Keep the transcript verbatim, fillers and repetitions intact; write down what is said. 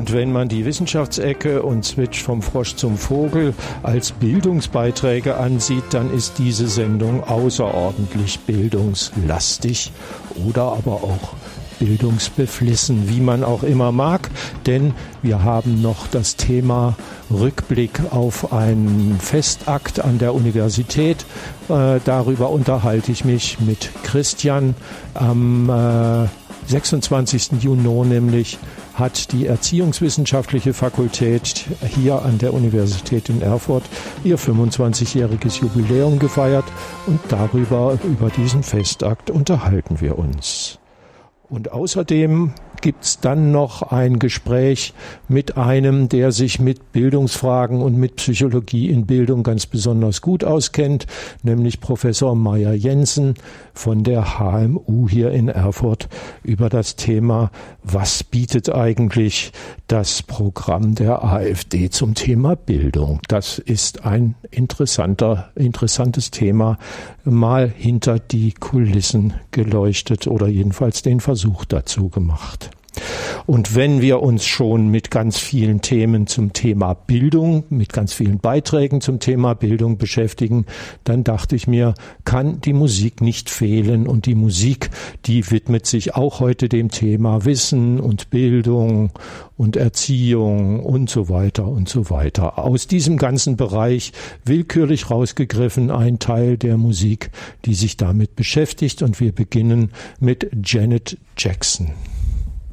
Und wenn man die Wissenschaftsecke und Switch vom Frosch zum Vogel als Bildungsbeiträge ansieht, dann ist diese Sendung außerordentlich bildungslastig oder aber auch bildungsbeflissen, wie man auch immer mag, denn wir haben noch das Thema Rückblick auf einen Festakt an der Universität. Äh, darüber unterhalte ich mich mit Christian. Am äh, sechsundzwanzigsten Juni nämlich hat die Erziehungswissenschaftliche Fakultät hier an der Universität in Erfurt ihr fünfundzwanzigjähriges Jubiläum gefeiert und darüber, über diesen Festakt unterhalten wir uns. Und außerdem gibt's dann noch ein Gespräch mit einem, der sich mit Bildungsfragen und mit Psychologie in Bildung ganz besonders gut auskennt, nämlich Professor Meier Jensen von der H M U hier in Erfurt über das Thema, was bietet eigentlich das Programm der AfD zum Thema Bildung. Das ist ein interessanter, interessantes Thema, mal hinter die Kulissen geleuchtet oder jedenfalls den Versuch dazu gemacht. Und wenn wir uns schon mit ganz vielen Themen zum Thema Bildung, mit ganz vielen Beiträgen zum Thema Bildung beschäftigen, dann dachte ich mir, kann die Musik nicht fehlen. Und die Musik, die widmet sich auch heute dem Thema Wissen und Bildung und Erziehung und so weiter und so weiter. Aus diesem ganzen Bereich willkürlich rausgegriffen ein Teil der Musik, die sich damit beschäftigt. Und wir beginnen mit Janet Jackson.